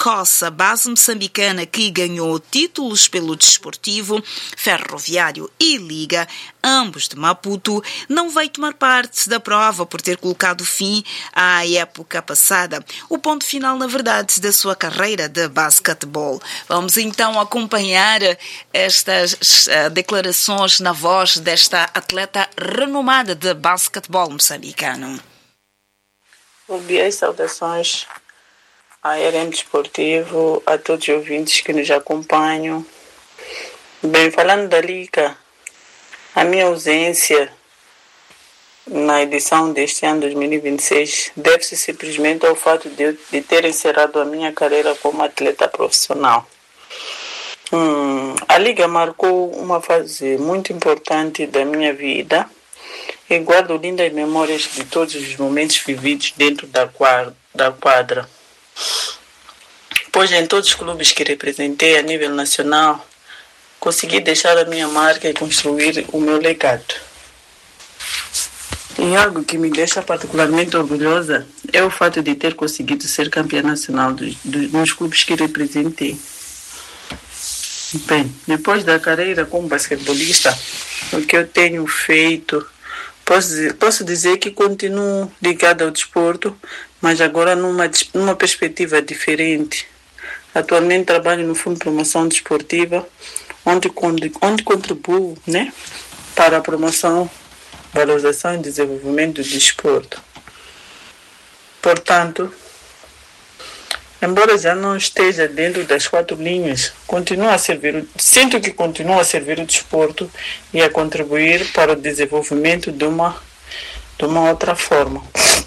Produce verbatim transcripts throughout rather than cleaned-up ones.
Coça, base moçambicana que ganhou títulos pelo Desportivo, Ferroviário e Liga, ambos de Maputo, não vai tomar parte da prova por ter colocado fim à época passada, o ponto final, na verdade, da sua carreira de basquetebol. Vamos então acompanhar estas uh, declarações na voz desta atleta renomada de basquetebol moçambicano. Cordiais saudações à R M Desportivo, a todos os ouvintes que nos acompanham. Bem, falando da Liga, a minha ausência na edição deste ano dois mil e vinte e seis deve-se simplesmente ao fato de, de ter encerrado a minha carreira como atleta profissional. Hum, a Liga marcou uma fase muito importante da minha vida e guardo lindas memórias de todos os momentos vividos dentro da quadra, da quadra. Pois em todos os clubes que representei a nível nacional, consegui deixar a minha marca e construir o meu legado. E algo que me deixa particularmente orgulhosa é o fato de ter conseguido ser campeã nacional dos, dos, nos clubes que representei. Bem, depois da carreira como basquetebolista, o que eu tenho feito, posso dizer, posso dizer que continuo ligado ao desporto, mas agora numa, numa perspectiva diferente. Atualmente trabalho no Fundo de Promoção Desportiva, onde, onde contribuo, né, para a promoção, valorização e desenvolvimento do desporto. Portanto, embora já não esteja dentro das quatro linhas, continua a servir, sinto que continua a servir o desporto e a contribuir para o desenvolvimento de uma, de uma outra forma.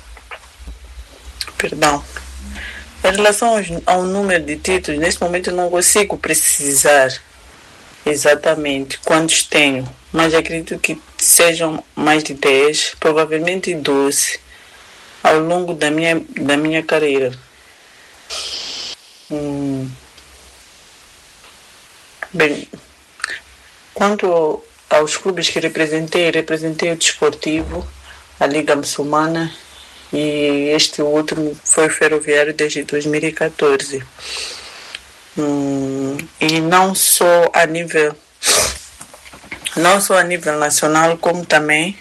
Perdão. Em relação ao número de títulos, neste momento eu não consigo precisar exatamente quantos tenho, mas acredito que sejam mais de dez, provavelmente doze, ao longo da minha, da minha carreira. Hum. Bem, quanto aos clubes que representei, representei o Desportivo, a Liga Muçulmana, e este último foi o Ferroviário desde dois mil e catorze. Hum, e não só a nível não só a nível nacional, como também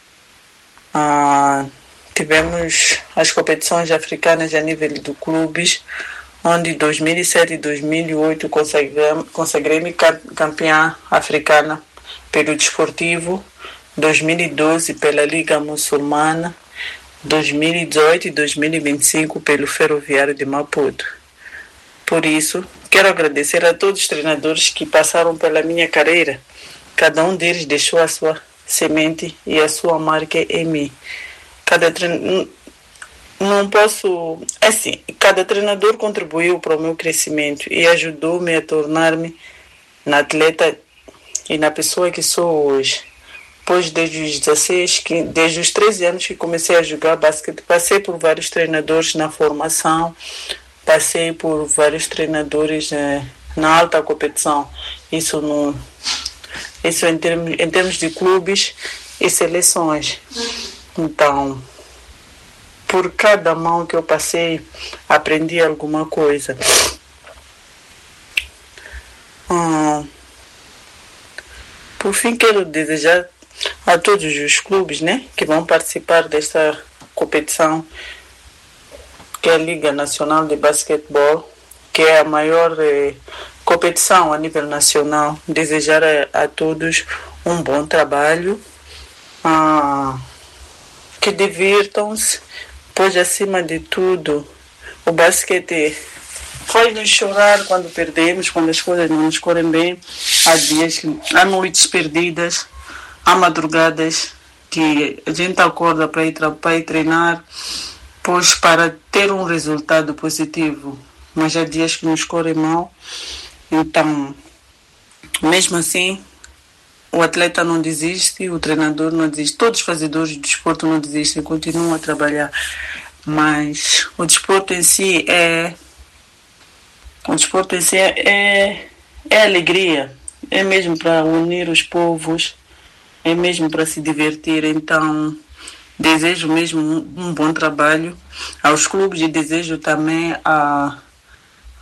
ah, tivemos as competições africanas a nível de clubes, onde em dois mil e sete e dois mil e oito consagrei-me campeã africana pelo Desportivo, dois mil e doze pela Liga Muçulmana, dois mil e dezoito e dois mil e vinte e cinco pelo Ferroviário de Maputo. Por isso, quero agradecer a todos os treinadores que passaram pela minha carreira. Cada um deles deixou a sua semente e a sua marca em mim. Cada treinador, não posso, assim, cada treinador contribuiu para o meu crescimento e ajudou-me a tornar-me na atleta e na pessoa que sou hoje. Pois desde os dezesseis, que, desde os treze anos que comecei a jogar basquete, passei por vários treinadores na formação, passei por vários treinadores eh, na alta competição. Isso, no, isso em, termos, em termos de clubes e seleções. Então, por cada mão que eu passei, aprendi alguma coisa. Hum, por fim, quero desejar a todos os clubes, né, que vão participar desta competição, que é a Liga Nacional de Basquetebol, que é a maior eh, competição a nível nacional. Desejar a, a todos um bom trabalho, ah, que divirtam-se, pois acima de tudo o basquete faz-nos chorar quando perdemos, quando as coisas não nos correm bem. Há dias, há noites perdidas, há madrugadas que a gente acorda para ir, para ir treinar, pois para ter um resultado positivo, mas há dias que nos correm mal. Então, mesmo assim, o atleta não desiste, o treinador não desiste, todos os fazedores de desporto não desistem, continuam a trabalhar. Mas o desporto em si é o desporto em si é, é, é alegria, é mesmo para unir os povos, é mesmo para se divertir. Então, desejo mesmo um, um bom trabalho aos clubes e desejo também a,